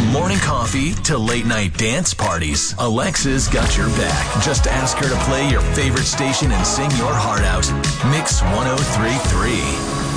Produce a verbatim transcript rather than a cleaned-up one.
morning coffee to late night dance parties, Alexa's got your back. Just ask her to play your favorite station and sing your heart out. Mix one oh three point three.